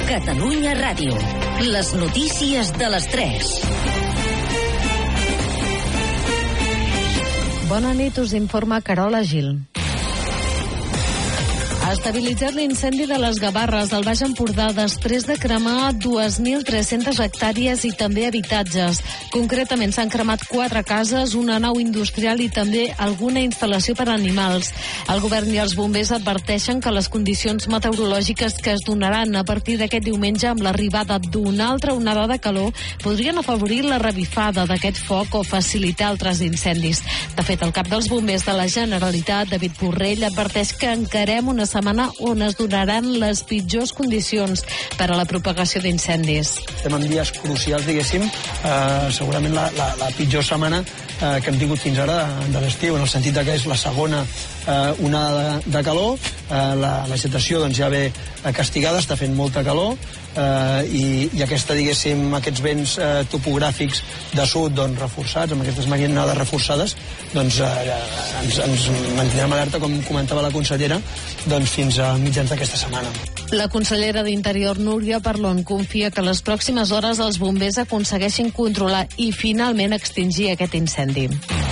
Catalunya Ràdio. Les notícies de les 3. Bona nit, us informa Carola Gil. Ha estabilitzat l'incendi de les Gavarres al Baix Empordà després de cremar 2.300 hectàrees i també habitatges. Concretament s'han cremat 4 cases, una nau industrial i també alguna instal·lació per a animals. El govern i els bombers adverteixen que les condicions meteorològiques que es donaran a partir d'aquest diumenge amb l'arribada d'una altra onada de calor podrien afavorir la revifada d'aquest foc o facilitar altres incendis. De fet, el cap dels bombers de la Generalitat, David Borrell, adverteix que encarem una setmana on es donaran les pitjors condicions per a la propagació d'incendis. Estem en dies crucials, diguéssim, segurament la pitjor setmana que hem tingut fins ara de l'estiu, en el sentit que és la segona onada de calor. La vegetació doncs, ja ve castigada, està fent molta calor, i diguéssim, aquests vents topogràfics de sud doncs, reforçats, amb aquestes marinades reforçades, doncs ens mantindrem alerta, com comentava la consellera, doncs, fins a mitjans d'aquesta setmana. La consellera d'Interior, Núria Parlon, confia que les pròximes hores els bombers aconsegueixin controlar i finalment extingir aquest incendi.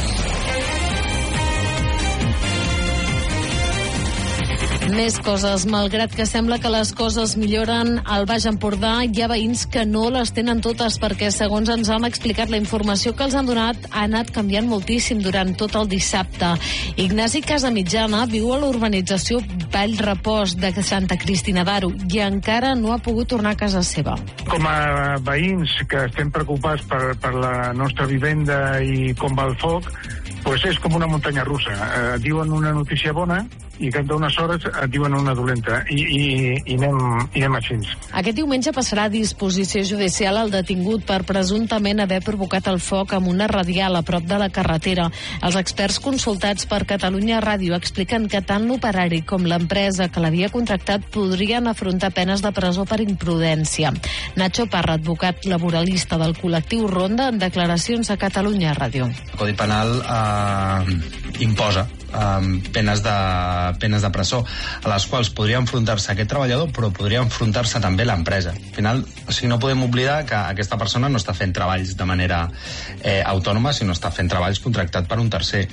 Més coses. Malgrat que sembla que les coses milloren al Baix Empordà, hi ha veïns que no les tenen totes perquè, segons ens han explicat, la informació que els han donat ha anat canviant moltíssim durant tot el dissabte. Ignasi Casamitjana viu a la urbanització Vallrepòs de Santa Cristina d'Aro i encara no ha pogut tornar a casa seva. Com a veïns que estem preocupats per la nostra vivenda i com va el foc, pues és com una muntanya russa. Diuen una notícia bona i cap d'unes hores et diuen una dolenta i anem així. Aquest diumenge passarà a disposició judicial el detingut per presumptament haver provocat el foc amb una radial a prop de la carretera. Els experts consultats per Catalunya Ràdio expliquen que tant l'operari com l'empresa que l'havia contractat podrien afrontar penes de presó per imprudència. Nacho Parra, advocat laboralista del col·lectiu Ronda, en declaracions a Catalunya Ràdio. El Codi Penal imposa penes de presó, a les quals podria enfrontar-se aquest treballador, però podria enfrontar-se també l'empresa. Al final, no podem oblidar que aquesta persona no està fent treballs de manera autònoma, sinó està fent treballs contractats per un tercer.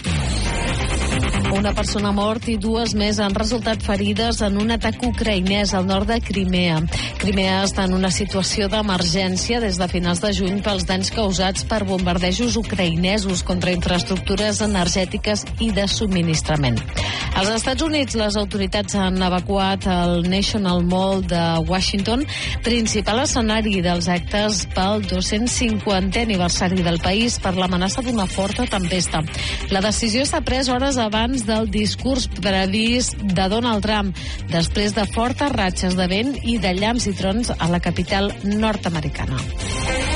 Una persona mort i 2 més han resultat ferides en un atac ucraïnès al nord de Crimea. Crimea està en una situació d'emergència des de finals de juny pels danys causats per bombardejos ucraïnesos contra infraestructures energètiques i de subministrament. Als Estats Units, les autoritats han evacuat el National Mall de Washington, principal escenari dels actes pel 250è aniversari del país, per l'amenaça d'una forta tempesta. La decisió s'ha pres hores abans del discurs previst de Donald Trump, després de fortes ratxes de vent i de llamps i trons a la capital nord-americana.